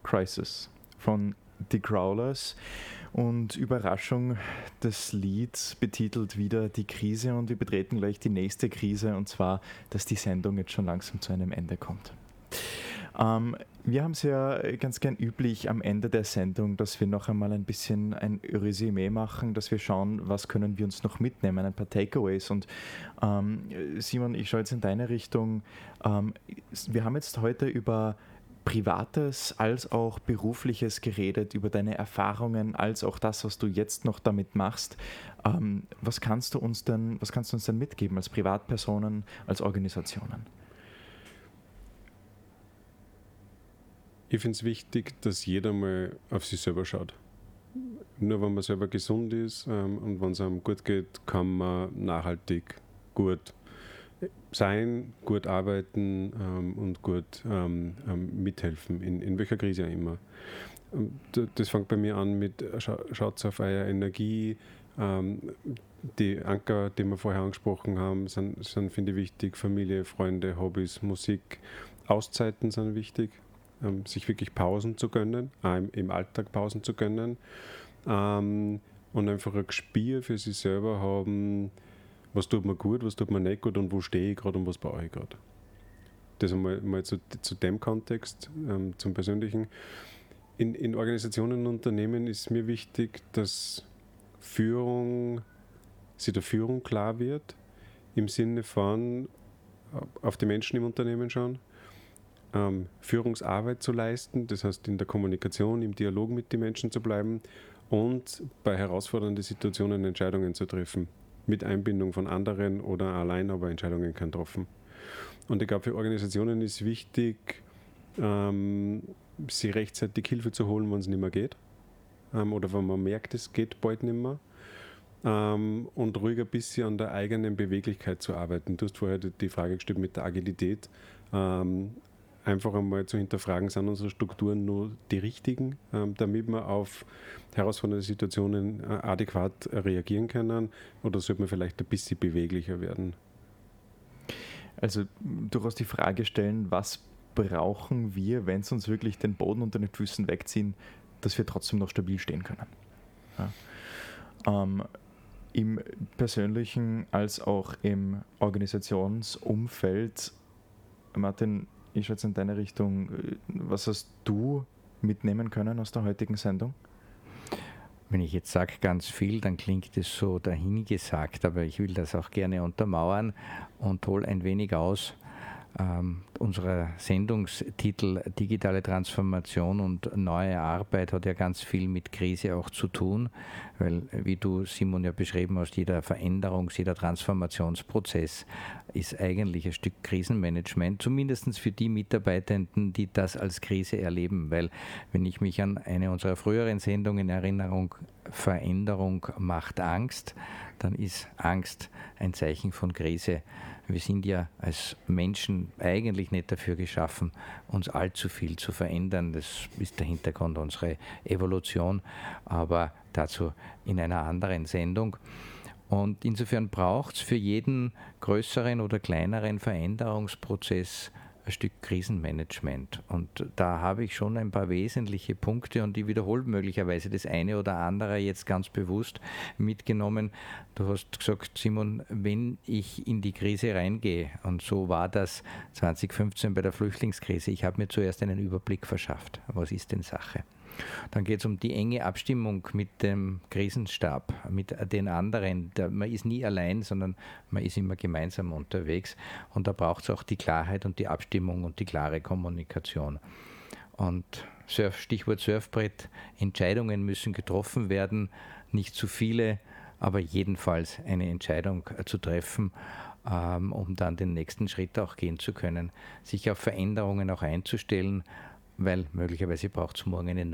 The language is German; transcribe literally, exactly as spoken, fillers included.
Crisis von The Growlers. Und Überraschung, das Lied betitelt wieder die Krise und wir betreten gleich die nächste Krise, und zwar, dass die Sendung jetzt schon langsam zu einem Ende kommt. Ähm, wir haben es ja ganz gern üblich am Ende der Sendung, dass wir noch einmal ein bisschen ein Resümee machen, dass wir schauen, was können wir uns noch mitnehmen, ein paar Takeaways. Und ähm, Simon, ich schaue jetzt in deine Richtung. Ähm, wir haben jetzt heute über Privates als auch Berufliches geredet, über deine Erfahrungen, als auch das, was du jetzt noch damit machst. Ähm, was kannst du uns denn, was kannst du uns denn mitgeben als Privatpersonen, als Organisationen? Ich finde es wichtig, dass jeder mal auf sich selber schaut. Nur wenn man selber gesund ist ähm, und wenn es einem gut geht, kann man nachhaltig gut sein, gut arbeiten ähm, und gut ähm, ähm, mithelfen, in, in welcher Krise auch immer. Das fängt bei mir an mit, scha schaut auf eure Energie, ähm, die Anker, die wir vorher angesprochen haben, sind, sind finde ich wichtig, Familie, Freunde, Hobbys, Musik, Auszeiten sind wichtig, ähm, sich wirklich Pausen zu gönnen, auch im, im Alltag Pausen zu gönnen ähm, und einfach ein Gespür für sich selber haben, was tut mir gut, was tut mir nicht gut und wo stehe ich gerade und was brauche ich gerade. Das einmal mal zu, zu dem Kontext, ähm, zum Persönlichen. In, in Organisationen und Unternehmen ist mir wichtig, dass Führung, sich der Führung klar wird, im Sinne von auf die Menschen im Unternehmen schauen, ähm, Führungsarbeit zu leisten, das heißt in der Kommunikation, im Dialog mit den Menschen zu bleiben und bei herausfordernden Situationen Entscheidungen zu treffen. Mit Einbindung von anderen oder allein, aber Entscheidungen kann treffen. Und ich glaube, für Organisationen ist wichtig, ähm, sich rechtzeitig Hilfe zu holen, wenn es nicht mehr geht. Ähm, oder wenn man merkt, es geht bald nicht mehr. Ähm, und ruhig ein bisschen an der eigenen Beweglichkeit zu arbeiten. Du hast vorher die Frage gestellt mit der Agilität. Ähm, einfach einmal zu hinterfragen, sind unsere Strukturen nur die richtigen, ähm, damit wir auf herausfordernde Situationen äh, adäquat reagieren können, oder sollte man vielleicht ein bisschen beweglicher werden? Also durchaus die Frage stellen, was brauchen wir, wenn es uns wirklich den Boden unter den Füßen wegziehen, dass wir trotzdem noch stabil stehen können. Ja. Ähm, im persönlichen als auch im Organisationsumfeld, Martin, ich schaue jetzt in deine Richtung, was hast du mitnehmen können aus der heutigen Sendung? Wenn ich jetzt sage ganz viel, dann klingt es so dahingesagt, aber ich will das auch gerne untermauern und hole ein wenig aus. Ähm, unser Sendungstitel Digitale Transformation und neue Arbeit hat ja ganz viel mit Krise auch zu tun, weil, wie du, Simon, ja beschrieben hast, jeder Veränderungs-, jeder Transformationsprozess ist eigentlich ein Stück Krisenmanagement, zumindest für die Mitarbeitenden, die das als Krise erleben, weil, wenn ich mich an eine unserer früheren Sendungen Erinnerung, Veränderung macht Angst, dann ist Angst ein Zeichen von Krise. Wir sind ja als Menschen eigentlich nicht dafür geschaffen, uns allzu viel zu verändern. Das ist der Hintergrund unserer Evolution, aber dazu in einer anderen Sendung. Und insofern braucht es für jeden größeren oder kleineren Veränderungsprozess ein Stück Krisenmanagement. Und da habe ich schon ein paar wesentliche Punkte und ich wiederhole möglicherweise das eine oder andere jetzt ganz bewusst mitgenommen. Du hast gesagt, Simon, wenn ich in die Krise reingehe, und so war das zwanzig fünfzehn bei der Flüchtlingskrise, ich habe mir zuerst einen Überblick verschafft. Was ist denn Sache? Dann geht es um die enge Abstimmung mit dem Krisenstab, mit den anderen. Man ist nie allein, sondern man ist immer gemeinsam unterwegs. Und da braucht es auch die Klarheit und die Abstimmung und die klare Kommunikation. Und Surf, Stichwort Surfbrett, Entscheidungen müssen getroffen werden, nicht zu viele, aber jedenfalls eine Entscheidung zu treffen, ähm, um dann den nächsten Schritt auch gehen zu können, sich auf Veränderungen auch einzustellen, weil möglicherweise braucht es morgen eine